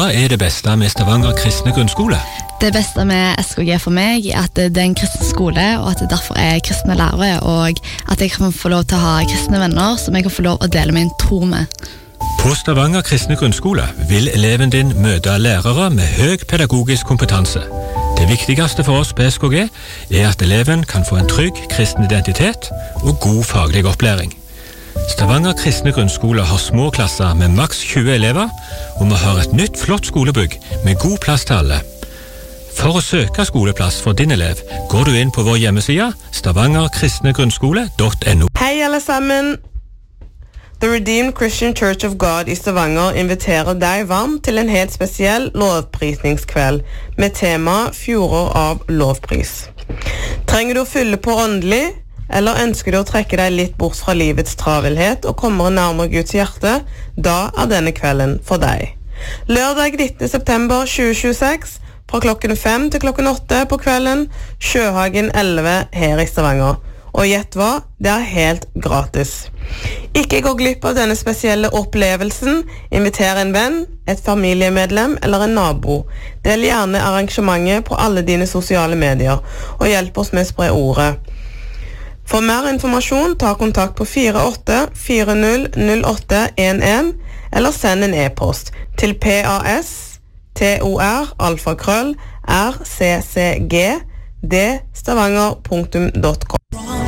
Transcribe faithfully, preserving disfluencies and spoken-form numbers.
Hva er det beste med Stavanger kristne grunnskole? Det beste med S K G for meg er at det er en kristen skole, og at det derfor er kristne lærere, og at jeg kan få lov til å ha kristne venner som jeg kan få lov å dele min tro med. På Stavanger kristne grunnskole vil eleven din møte lærere med høy pedagogisk kompetanse. Det viktigste for oss på S K G er at eleven kan få en trygg kristen identitet og god faglig opplæring. Stavanger kristne grunnskole har små klasser med maks tjue elever, og vi har et nytt flott skolebygg med god plass til alle. For å søke skoleplass for din elev, går du inn på vår hjemmeside stavanger kristne grunnskole punktum no. Hei alle sammen! The Redeemed Christian Church of God i Stavanger inviterer deg varmt til en helt spesiell lovprisningskveld med tema Fjorder av lovpris. Trenger du å fylle på åndelig, eller ønsker du å trekke deg litt bort fra livets travelhet og komme nærmere Guds hjerte, da er denne kvelden for deg. Lørdag nittende september tjue tjueseks, fra klokken fem til klokken åtte på kvelden, Sjøhagen elleve her i Stavanger. Og gjett hva, det er helt gratis. Ikke gå glipp av denne spesielle opplevelsen, inviter en venn, et familiemedlem eller en nabo. Del gjerne arrangementet på alle dine sosiale medier, og hjelp oss med å spre ordet. For mer informasjon, ta kontakt på fire åtte fire null null åtte en en eller send en e-post til pas tor alfakrøll rccg d stavanger punktum com.